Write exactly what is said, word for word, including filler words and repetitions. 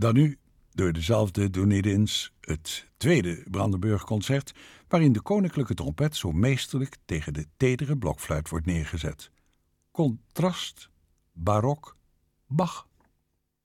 Dan nu, door dezelfde Donidins, het tweede Brandenburg-concert, waarin de koninklijke trompet zo meesterlijk tegen de tedere blokfluit wordt neergezet. Contrast, barok, Bach.